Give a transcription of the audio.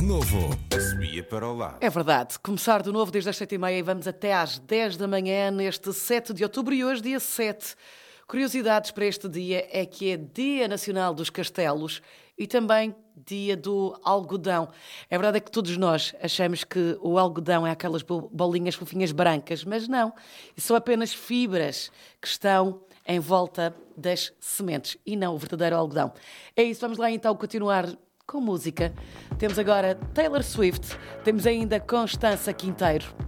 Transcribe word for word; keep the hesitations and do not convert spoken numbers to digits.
novo. A subia para o lado. É verdade, começar de novo desde as sete e meia e vamos até às dez da manhã neste sete de outubro e hoje dia sete. Curiosidades para este dia é que é Dia Nacional dos Castelos e também Dia do Algodão. É verdade é que todos nós achamos que o algodão é aquelas bolinhas fofinhas brancas, mas não. São apenas fibras que estão em volta das sementes e não o verdadeiro algodão. É isso, vamos lá então continuar com música. Temos agora Taylor Swift, temos ainda Constança Quinteiro.